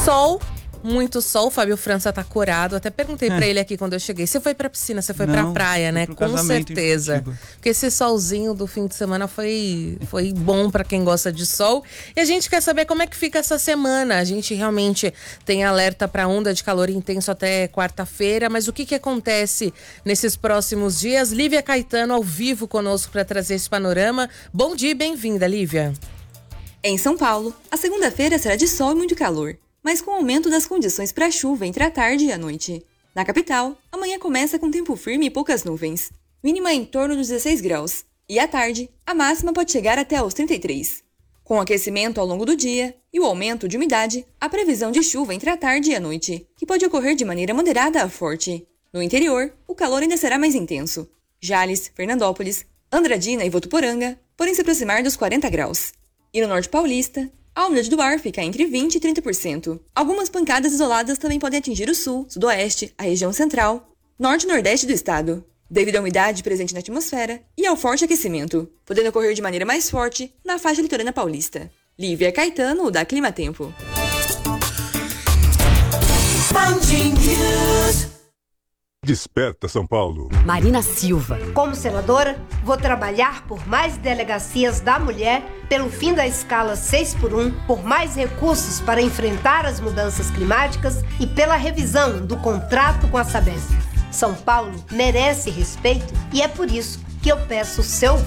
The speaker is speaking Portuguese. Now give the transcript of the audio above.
Sol. Muito sol, o Fábio França tá corado. Até perguntei pra ele aqui quando eu cheguei. Você foi pra piscina, você foi pra praia, né? Com certeza. Porque esse solzinho do fim de semana foi bom pra quem gosta de sol. E a gente quer saber como é que fica essa semana. A gente realmente tem alerta pra onda de calor intenso até quarta-feira. Mas o que acontece nesses próximos dias? Lívia Caetano ao vivo conosco pra trazer esse panorama. Bom dia e bem-vinda, Lívia. Em São Paulo, a segunda-feira será de sol e muito calor, mas com aumento das condições para chuva entre a tarde e a noite. Na capital, amanhã começa com tempo firme e poucas nuvens, mínima em torno dos 16 graus, e à tarde, a máxima pode chegar até aos 33. Com aquecimento ao longo do dia e o aumento de umidade, a previsão de chuva entre a tarde e a noite, que pode ocorrer de maneira moderada a forte. No interior, o calor ainda será mais intenso. Jales, Fernandópolis, Andradina e Votuporanga podem se aproximar dos 40 graus. E no norte paulista, a umidade do ar fica entre 20% e 30%. Algumas pancadas isoladas também podem atingir o sul, sudoeste, a região central, norte e nordeste do estado, devido à umidade presente na atmosfera e ao forte aquecimento, podendo ocorrer de maneira mais forte na faixa litorânea paulista. Lívia Caetano, da Clima Tempo. Desperta São Paulo. Marina Silva. Como senadora, vou trabalhar por mais delegacias da mulher, pelo fim da escala 6x1, por mais recursos para enfrentar as mudanças climáticas e pela revisão do contrato com a Sabesp. São Paulo merece respeito e é por isso que eu peço seu